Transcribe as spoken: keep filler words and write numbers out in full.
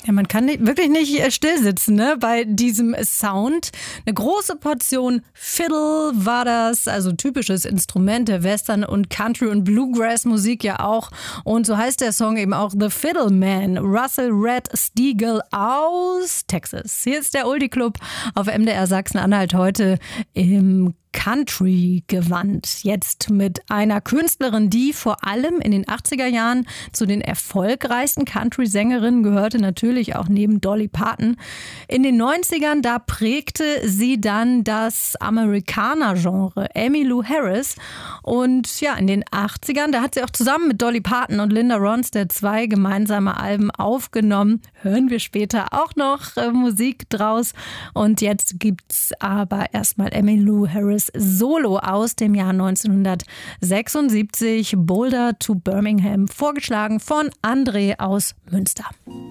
Ja, man kann nicht, wirklich nicht äh, still sitzen, ne, bei diesem Sound. Eine große Portion Fiddle war das, also typisches Instrument der Western- und Country- und Bluegrass-Musik ja auch. Und so heißt der Song eben auch The Fiddle Man. Russell Red Steagall aus Texas. Hier ist der Oldie Club auf M D R Sachsen-Anhalt heute im Country-Gewand. Jetzt mit einer Künstlerin, die vor allem in den achtziger Jahren zu den erfolgreichsten Country-Sängerinnen gehörte, natürlich auch neben Dolly Parton. In den neunzigern, da prägte sie dann das Amerikaner-Genre, Emmylou Harris. Und ja, in den achtzigern, da hat sie auch zusammen mit Dolly Parton und Linda Ronstadt zwei gemeinsame Alben aufgenommen. Hören wir später auch noch äh, Musik draus. Und jetzt gibt's aber erstmal Emmylou Harris Solo aus dem Jahr neunzehnhundertsechsundsiebzig, Boulder to Birmingham, vorgeschlagen von André aus Münster.